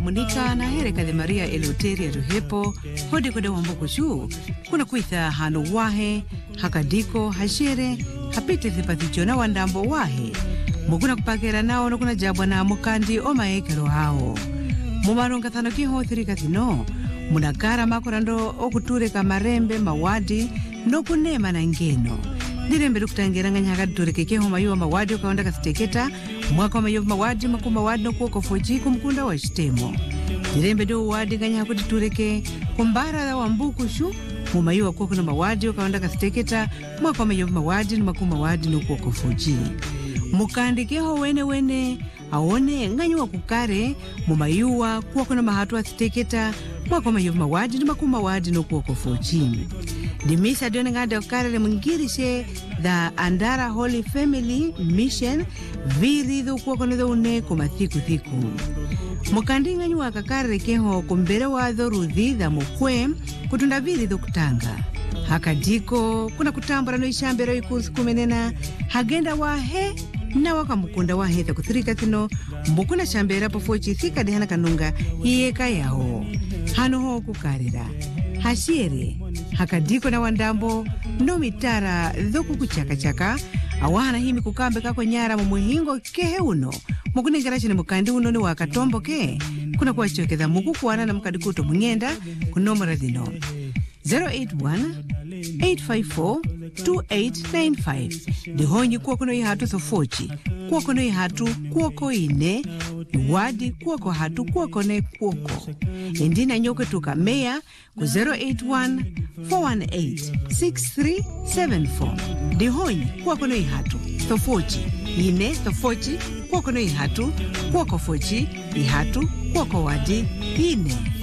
Dominica na Hereka de Maria Eleuteria Ruhepo hodi kode wambuku shuu kuna kuitha hanu wahe hakadiko hashere hapite thipathichona wandambo wahe muguna kupakera nao no kuna jabwa na mukandi o maekero hao mumaronga thano kiho thirika thino munakara makorando okutureka marembe mawadi no kunema na ngeno ndirembe kutangira nganyaka tureke keho mayuwa mawadi ukaonda kasiteketa mwaka mayuwa mawadi makuma wadi no kuoko foji kumkunda wa shtemo ndirembe do wadi nganyaka kutureke kumbara wa mbuku shu mumayuwa kuoko no mawadi ukaonda kasiteketa mwaka mayuwa mawadi no makuma wadi no kuoko foji mukandi keho wene aone nganywa kukare mumayuwa kuoko no mahatu asiteketa mwaka mayuwa mawadi no makuma wadi no kuoko foji Dimisa dione ngada ukarele mungirishe the Andara Holy Family Mission viridhu kuwa konedo une kumathiku thiku. Mukandinga nyua kakare keho kumbere wa dhoruthi dha mukwe kutunda viridhu kutanga. Hakadiko kuna kutambura no ishambero ikusi kumenena hagenda wahe na waka mukunda wahe tha kuthirika thino mbukuna shambera pofochi thika dehana kanunga hieka yao. Hano ho kukarira. Hashiere, hakadiko na wandambo, no mitara dhoku kuchaka awana himi kukambe kako nyara mumuhingo kehe uno. Mukune ngarachi na mukandi uno ni wakatombo ke. Kuna kuwa chokeza mukukuwana na mkadikuto mungenda kunomora dhino. 081-854-2895. Dihonyi kuwa kuno ihatu sofochi. Kuwa kuno ihatu kuwako ine. Wadi kuwako hatu kuwako ne kuwako. Indina nyoke tuka meya ku 081-418-6374. Dihonyi kuwa kuno ihatu sofochi. Ine sofochi kuwako no ihatu kuwako fochi ihatu kuwako wadi ine.